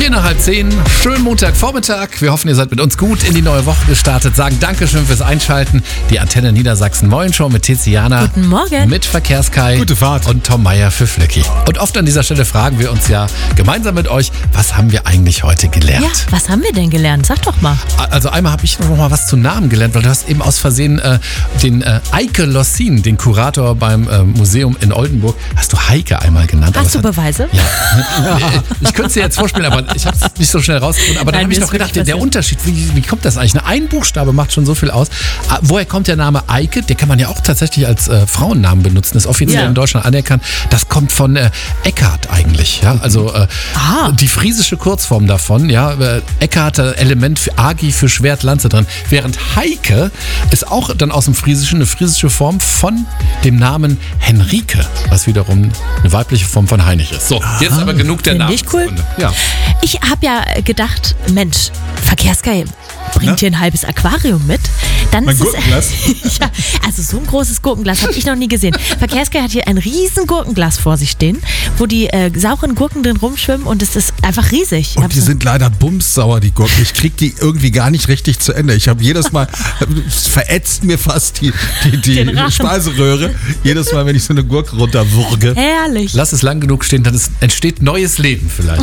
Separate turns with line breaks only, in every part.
10:04. Schönen Montagvormittag. Wir hoffen, ihr seid mit uns gut in die neue Woche gestartet. Sagen Dankeschön fürs Einschalten. Die Antenne Niedersachsen Morgenshow mit Tiziana.
Guten Morgen.
Mit Verkehrskai.
Gute Fahrt.
Und Tom Meyer für Flöcki. Und oft an dieser Stelle fragen wir uns ja gemeinsam mit euch, was haben wir eigentlich heute gelernt?
Ja, was haben wir denn gelernt? Sag doch mal.
Also einmal habe ich noch mal was zu Namen gelernt, weil du hast eben aus Versehen den Eike Lossin, den Kurator beim Museum in Oldenburg, hast du Heike einmal genannt.
Hast du Beweise?
Ja. Ich könnte es dir jetzt vorspielen, aber ich habe es nicht so schnell rausgefunden. Aber dann habe ich noch gedacht, der Unterschied, wie kommt das eigentlich? Ein Buchstabe macht schon so viel aus. Woher kommt der Name Eike? Den kann man ja auch tatsächlich als Frauennamen benutzen. Ist offiziell in Deutschland anerkannt. Das kommt von Eckhart eigentlich. Ja? Also die friesische Kurzform davon. Ja? Eckhart, Element für Agi für Schwert, Lanze drin. Während Heike ist auch dann aus dem Friesischen eine friesische Form von dem Namen Henrike, was wiederum eine weibliche Form von Heinrich ist. So, jetzt aber genug der Namen.
Finde ich cool.
Ja.
Ich habe ja gedacht, Mensch, Verkehrskai bringt hier ein halbes Aquarium mit. Dann
Mein
ist
Gurkenglas?
es, ja, also so ein großes Gurkenglas habe ich noch nie gesehen. Verkehrskai hat hier ein riesen Gurkenglas vor sich stehen, wo die sauren Gurken drin rumschwimmen und es ist einfach riesig.
Und die sind leider bumssauer, die Gurken. Ich krieg die irgendwie gar nicht richtig zu Ende. Ich habe jedes Mal, es verätzt mir fast die Speiseröhre. Jedes Mal, wenn ich so eine Gurke runterwürge.
Herrlich.
Lass es lang genug stehen, dann entsteht neues Leben vielleicht.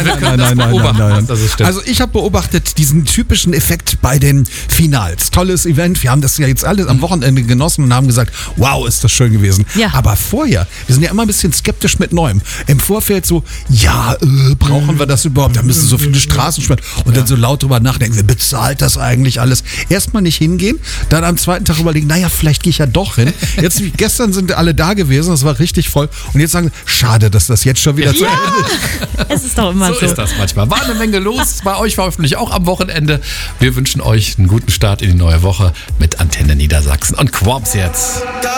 Nein.
Das ist stimmt.
Also ich habe beobachtet diesen typischen Effekt bei den Finals. Tolles Event. Wir haben das ja jetzt alles am Wochenende genossen und haben gesagt, wow, ist das schön gewesen.
Ja.
Aber vorher, wir sind ja immer ein bisschen skeptisch mit Neuem. Im Vorfeld so, brauchen wir das überhaupt? Da müssen so viele Straßen sperren. Und dann so laut drüber nachdenken, wer bezahlt das eigentlich alles? Erstmal nicht hingehen, dann am zweiten Tag überlegen, naja, vielleicht gehe ich ja doch hin. Gestern sind alle da gewesen, das war richtig voll. Und jetzt sagen, schade, dass das jetzt schon wieder zu Ende ist.
Es ist doch immer so.
So ist das manchmal. War eine Menge los. Bei euch war hoffentlich auch am Wochenende. Wir wünschen euch einen guten Start in die neue Woche mit Antenne Niedersachsen und Quorbs jetzt.